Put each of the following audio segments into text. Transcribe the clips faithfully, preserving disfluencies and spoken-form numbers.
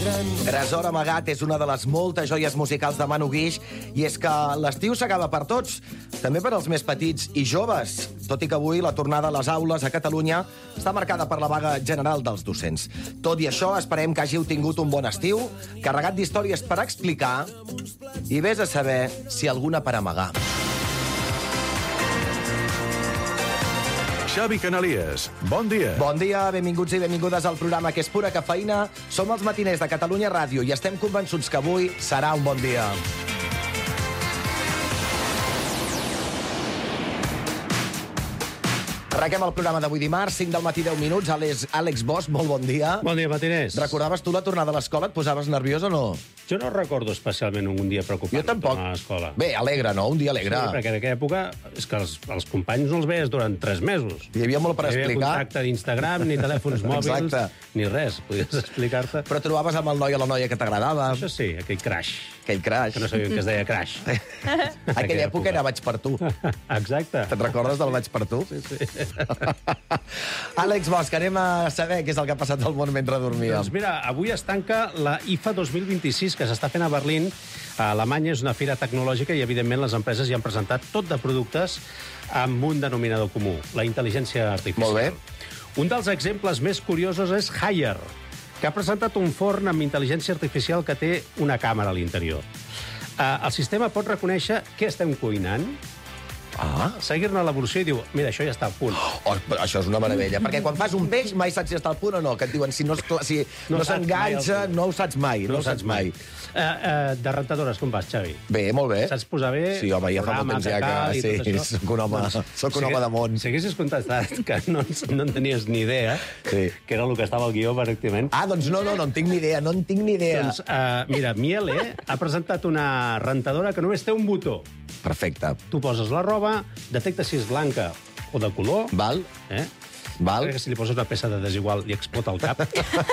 Tresor amagat és una de les moltes joies musicals de Manu Guix, i és que l'estiu s'acaba per tots, també per als més petits i joves, tot i que avui la tornada a les aules a Catalunya està marcada per la vaga general dels docents. Tot i això, esperem que hàgiu tingut un bon estiu, carregat d'històries per explicar, i vés a saber si alguna per amagar. Xavi Canalies, bon dia. Bon dia, benvinguts i benvingudes al programa que és pura cafeïna. Som els matiners de Catalunya Ràdio i estem convençuts que avui serà un bon dia. Arrenquem el programa d'avui dimarts, cinc del matí, deu minuts. Àlex, Àlex Bosch, molt bon dia. Bon dia, matiners. Recordaves tu la tornada a l'escola? Et posaves nerviós o no? Jo no recordo especialment un dia preocupant. Jo tampoc. A l'escola. Bé, alegre, no? Un dia alegre. Sí, perquè en aquella època és que els, els companys no els veies durant tres mesos. Hi havia molt per explicar. explicar. No hi havia contacte d'Instagram, ni telèfons mòbils, Exacte. ni res. Podies explicar-te. Però trobaves amb el noi o la noia que t'agradava. Això sí, aquell crash. Aquell crash. Que no sabia que es deia crash. Aquella època era vaig per tu. Exacte. Te'n recordes del vaig per tu? Sí, sí. Àlex Bosch, anem a saber què és el que ha passat al món mentre dormíem. Doncs mira, avui es tanca la I F A dos mil vint-i-sis, que s'està fent a Berlín. A Alemanya és una fira tecnològica i, evidentment, les empreses hi han presentat tot de productes amb un denominador comú, la intel·ligència artificial. Molt bé. Un dels exemples més curiosos és Haier, que ha presentat un forn amb intel·ligència artificial que té una càmera a l'interior. Uh, el sistema pot reconèixer què estem cuinant, Ah. seguir-ne l'evolució i diu, mira, això ja està al punt. Oh, això és una meravella, perquè quan fas un peix mai saps si està al punt o no, que et diuen si no, es- si No no saps s'enganxa, mai el- no ho saps mai. No ho saps mai. Uh, uh, de rentadores, com vas, Xavi? Bé, molt bé. Saps posar bé? Sí, home, ja fa molt programa, temps ja cal i que... tot Sí, això? soc un home, soc un home de món. Si haguessis contestat que no, no en tenies ni idea, Sí. que era el que estava al guió, pràcticament, Ah, doncs no, no, no en tinc ni idea, no en tinc ni idea. doncs, uh, mira, Miele ha presentat una rentadora que només té un botó. Perfecte. Tu poses la roba, detecta si és blanca o de color, Val? eh? Val? Crec que si li poses una peça de desigual li explota el cap.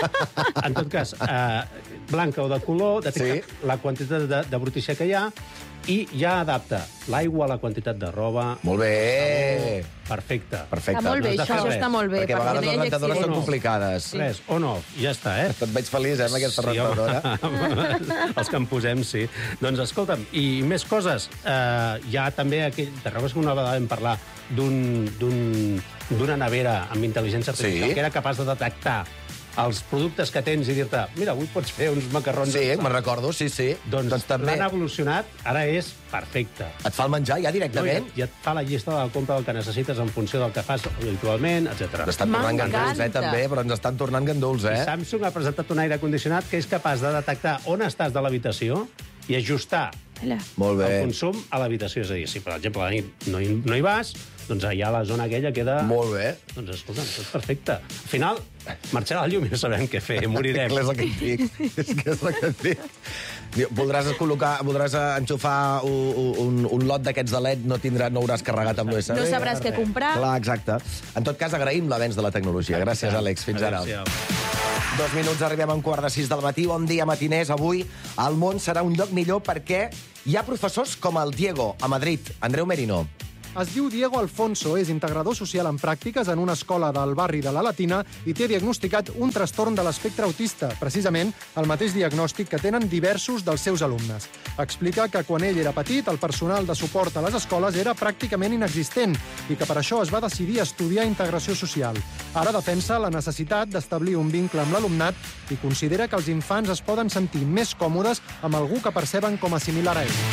En tot cas, eh, blanca o de color, detecta Sí. la quantitat de, de brutícia que hi ha i ja adapta l'aigua a la quantitat de roba. Molt bé. Perfecte. Perfecte. Està molt bé, No has de això, fer això res, està molt bé. Perquè a vegades no les hi hagi rentadores són accidents. complicades. Res, on off, ja està, eh? Et veig feliç, eh, amb aquesta rentadora. home, els que en posem, sí. Doncs escolta'm, i més coses. Eh, hi ha també aquell... Te recordes que una vegada vam parlar d'un d'un d'una nevera amb intel·ligència artificial Sí. que era capaç de detectar els productes que tens i dir-te, mira, avui pots fer uns macarrons... Sí, me'n recordo, sí, sí. Doncs, doncs també l'han evolucionat, ara és perfecte. et fa el menjar ja No, i, directament. et, I et fa la llista de la compra del que necessites en funció del que fas habitualment, etcètera. Ens estan tornant ganduls, eh, M'encanta. també, però ens estan tornant ganduls, I eh? Samsung ha presentat un aire condicionat que és capaç de detectar on estàs de l'habitació i ajustar Hola. Molt bé. el consum a l'habitació. És a dir, si, per exemple, a la nit no hi, no hi vas, doncs allà la zona aquella queda... Molt bé. Doncs escolta'm, tot perfecte. Al final, marxarà la llum i no sabem què fer, morirem. És el que et dic. És que és el que et dic. Diu, Voldràs col·locar, voldràs eh, enxufar un, un, un lot d'aquests de L E D, no, tindrà, no hauràs carregat amb l'U S B. No sabràs què comprar. Clar, exacte. En tot cas, agraïm l'avenç de la tecnologia. Gràcies, Àlex. Fins ara. Adéu-siau. Dos minuts, arribem a un quart de sis del matí. Bon dia, matiners. Avui el món serà un lloc millor perquè hi ha professors com el Diego, a Madrid. Andreu Merino. Es diu Diego Alfonso, és integrador social en pràctiques en una escola del barri de la Latina i té diagnosticat un trastorn de l'espectre autista, precisament el mateix diagnòstic que tenen diversos dels seus alumnes. Explica que quan ell era petit el personal de suport a les escoles era pràcticament inexistent i que per això es va decidir a estudiar integració social. Ara defensa la necessitat d'establir un vincle amb l'alumnat i considera que els infants es poden sentir més còmodes amb algú que perceben com a similar a ell.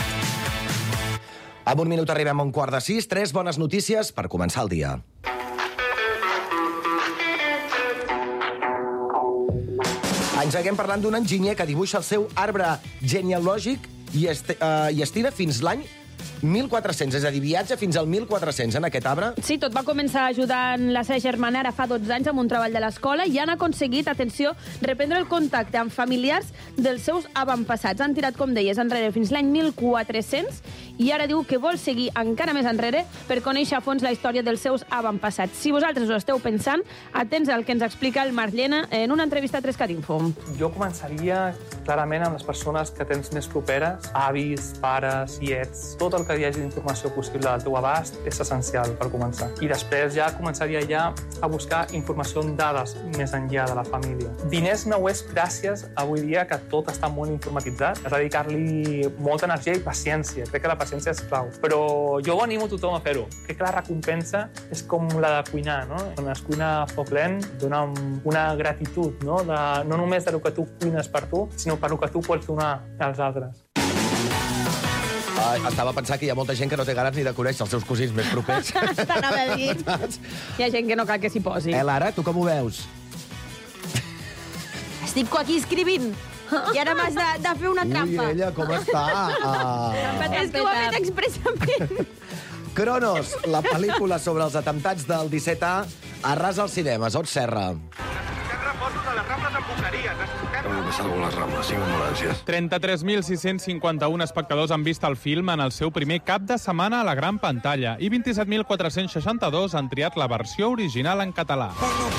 En un minut arribem a un quart de sis. Tres bones notícies per començar el dia. Engeguem parlant d'un enginyer que dibuixa el seu arbre genealògic i, est uh, i estira fins l'any mil quatre-cents, és a dir, viatja fins al mil quatre-cents en aquest arbre. Sí, tot va començar ajudant la seva germana ara fa dotze anys amb un treball de l'escola i han aconseguit, atenció, reprendre el contacte amb familiars dels seus avantpassats. Han tirat, com deies, enrere fins l'any mil quatre-cents i ara diu que vol seguir encara més enrere per conèixer a fons la història dels seus avantpassats. Si vosaltres ho esteu pensant, atents al que ens explica el Marc Llena en una entrevista a tres cat info. Jo començaria clarament amb les persones que tens més properes, avis, pares, tiets, tot el que hi hagi informació possible al teu abast és essencial per començar. I després ja començaria ja a buscar informació en dades més enllà de la família. Diners no ho és gràcies avui dia que tot està molt informatitzat. És dedicar-li molta energia i paciència. Crec que la paciència és clau. Però jo animo tothom a fer-ho. Crec que la recompensa és com la de cuinar, no? Quan es cuina a foc lent, dona una gratitud, no? De, no només del que tu cuines per tu, sinó per el que tu pots donar als altres. Ah, estava pensant que hi ha molta gent que no té ganes ni de conèixer els seus cosins més propers. T'anava a dir. Hi ha gent que no cal que s'hi posi. Eh, Lara, tu com ho veus? Estic aquí escrivint. I ara m'has de, de fer una trampa. Ui, ella com està? Ah. És que ho ha fet expressament. Cronos, la pel·lícula sobre els atemptats del disset A, arrasa als cinemes. Ot Serra. Salvo les Rambles, cinc ambulàncies. trenta-tres mil sis-cents cinquanta-un espectadors han vist el film en el seu primer cap de setmana a la gran pantalla i vint-i-set mil quatre-cents seixanta-dos han triat la versió original en català.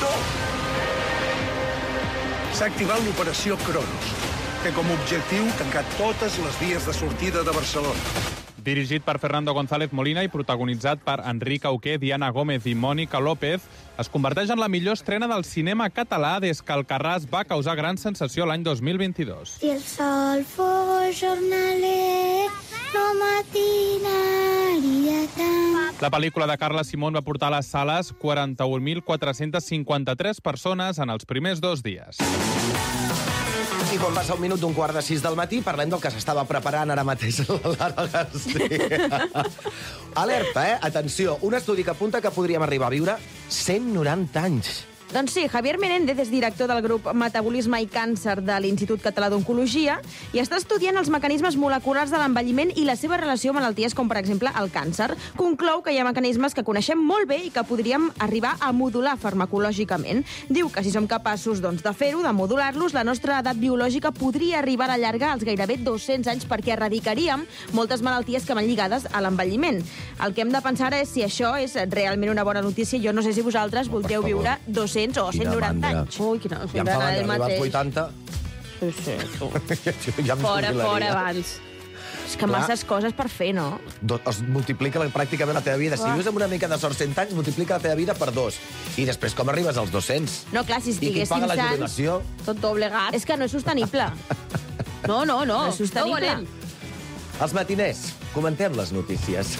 S'ha activat l'operació Cronos, que com a objectiu tancar totes les vies de sortida de Barcelona. Dirigit per Fernando González Molina i protagonitzat per Enric Auqué, Diana Gómez i Mònica López, es converteix en la millor estrena del cinema català des que Alcarràs va causar gran sensació l'any dos mil vint-i-dos. Si el sol fos jornaler, no matinaria tant. La pel·lícula de Carla Simón va portar a les sales quaranta-un mil quatre-cents cinquanta-tres persones en els primers dos dies. I quan passa un minut d'un quart de sis del matí, parlem del que s'estava preparant ara mateix la Lara García. Alerta, eh? Atenció, un estudi que apunta que podríem arribar a viure cent noranta anys. Doncs sí, Javier Menéndez és director del grup Metabolisme i Càncer de l'Institut Català d'Oncologia i està estudiant els mecanismes moleculars de l'envelliment i la seva relació amb malalties com, per exemple, el càncer. Conclou que hi ha mecanismes que coneixem molt bé i que podríem arribar a modular farmacològicament. Diu que si som capaços doncs, de fer-ho, de modular-los, la nostra edat biològica podria arribar a allargar als gairebé dos-cents anys perquè erradicaríem moltes malalties que van lligades a l'envelliment. El que hem de pensar és si això és realment una bona notícia. Jo no sé si vosaltres volteu viure dos-cents o cent noranta anys. Ui, quina... Ja em fa mandra arribar als vuitanta. Sí, sí, tu. Ja em Fora, jubilaria. fora, abans. És que masses coses per fer, no? Do- Es multiplica pràcticament la teva vida. Si vius amb una mica de sort cent anys, multiplica la teva vida per dos. I després com arribes als dos-cents? No, clar, si I qui estiguéssim paga la sans... jubilació? Tot doblegat. És que no és sostenible. No, no, no. No és sostenible. No volem. Els matiners, comentem les notícies.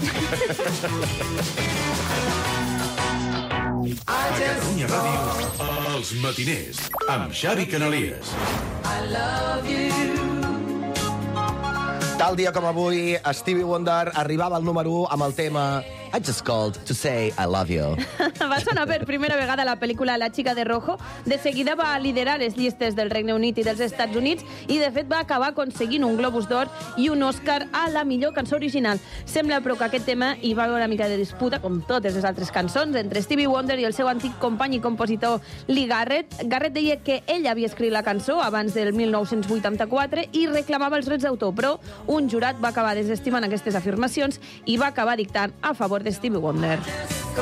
Catalunya Ràdio, Els Matiners, amb Xavi Canalies. Tal dia com avui, Stevie Wonder arribava al número u amb el tema I Just Called to Say I Love You. Va sonar per primera vegada a la pel·lícula La chica de rojo. De seguida va liderar les llistes del Regne Unit i dels Estats Units i, de fet, va acabar aconseguint un Globus d'Or i un Òscar a la millor cançó original. Sembla, però, que aquest tema hi va haver una mica de disputa, com totes les altres cançons, entre Stevie Wonder i el seu antic company i compositor Lee Garrett. Garrett deia que ell havia escrit la cançó abans del mil nou-cents vuitanta-quatre i reclamava els drets d'autor, però un jurat va acabar desestimant aquestes afirmacions i va acabar dictant a favor de Stevie Wonder.